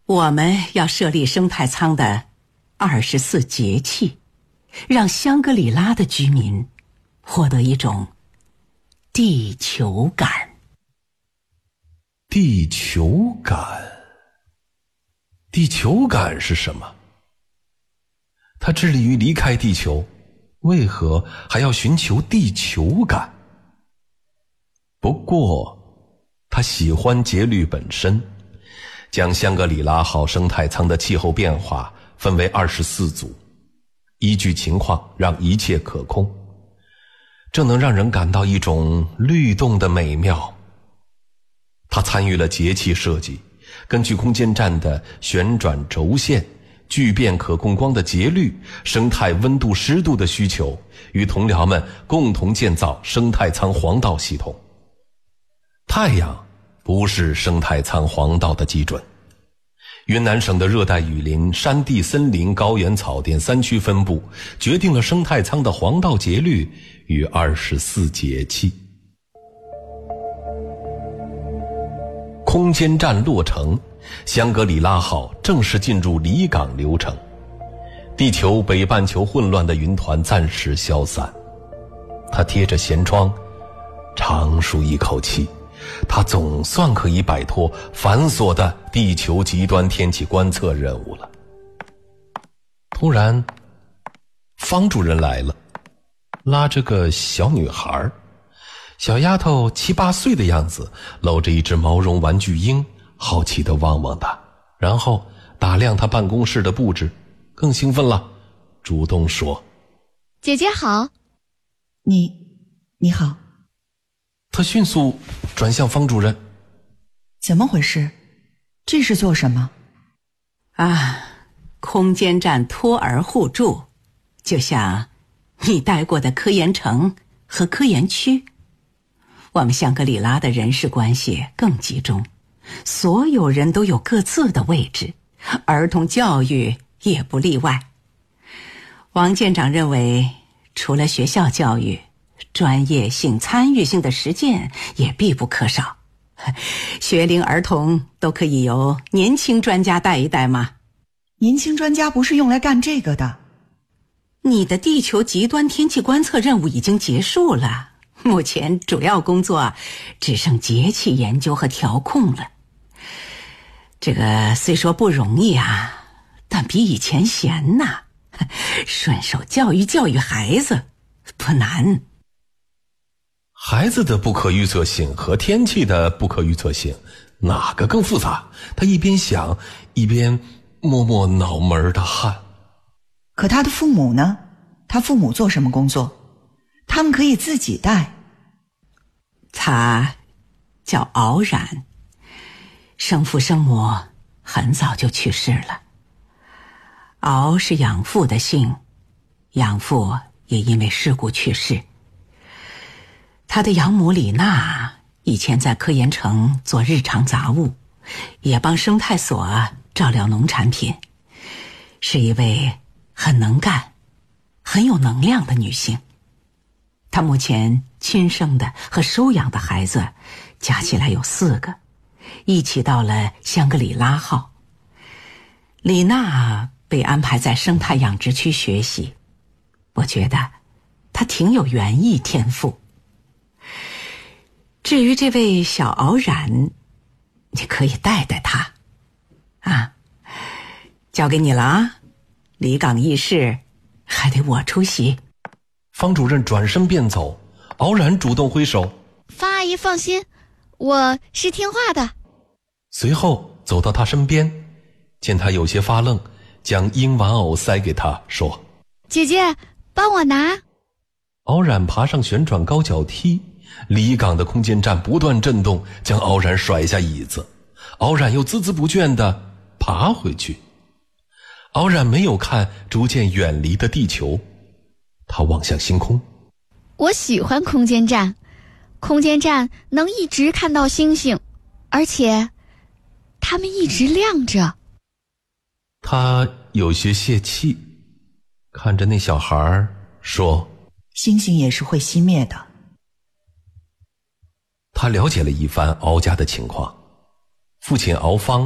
我们要设立生态舱的24节气，让香格里拉的居民获得一种地球感。 地球感，地球感是什么？他致力于离开地球，为何还要寻求地球感？不过他喜欢节律本身，将香格里拉号生态舱的气候变化分为24组，依据情况让一切可控，这能让人感到一种律动的美妙。他参与了节气设计，根据空间站的旋转轴线、聚变可控光的节律、生态温度湿度的需求，与同僚们共同建造生态舱黄道系统。太阳不是生态舱黄道的基准。云南省的热带雨林、山地森林、高原草甸3区分布，决定了生态舱的黄道节律与24节气。空间站落成，香格里拉号正式进入离港流程。地球北半球混乱的云团暂时消散，他贴着舷窗长舒一口气，他总算可以摆脱繁琐的地球极端天气观测任务了。突然，方主任来了，拉着个小女孩，小丫头7、8岁的样子，搂着一只毛绒玩具鹰，好奇地望望她，然后打量她办公室的布置，更兴奋了，主动说：“ 姐姐好。” 你好。 他迅速转向方主任：“ 怎么回事？这是做什么？” 空间站托儿互助，就像你待过的科研城和科研区。我们香格里拉的人事关系更集中，所有人都有各自的位置，儿童教育也不例外。王舰长认为，除了学校教育，专业性、参与性的实践也必不可少。学龄儿童都可以由年轻专家带一带嘛。 年轻专家不是用来干这个的。 你的地球极端天气观测任务已经结束了，目前主要工作只剩节气研究和调控了。这个虽说不容易啊，但比以前闲呐。顺手教育孩子不难。 孩子的不可预测性和天气的不可预测性，哪个更复杂？他一边想，一边摸摸脑门的汗。 可他的父母呢？他父母做什么工作？他们可以自己带。 他叫敖然，生父生母很早就去世了。敖是养父的姓，养父也因为事故去世。他的养母李娜以前在科研城做日常杂物，也帮生态所照料农产品，是一位很能干、很有能量的女性。她目前亲生的和收养的孩子加起来有4个，一起到了香格里拉号。李娜被安排在生态养殖区学习，我觉得她挺有园艺天赋。至于这位小敖然，你可以带带他交给你了啊！离港议事还得我出席。 方主任转身便走，敖然主动挥手：“ 方阿姨放心，我是听话的。” 随后走到他身边，见他有些发愣，将鹰玩偶塞给他，说：“ 姐姐，帮我拿。” 敖然爬上旋转高脚梯，离港的空间站不断震动，将敖然甩下椅子。敖然又孜孜不倦地爬回去。敖然没有看逐渐远离的地球，他望向星空。 我喜欢空间站，空间站能一直看到星星，而且它们一直亮着。 他有些泄气，看着那小孩说：“ 星星也是会熄灭的。” 他了解了一番敖家的情况，父亲敖芳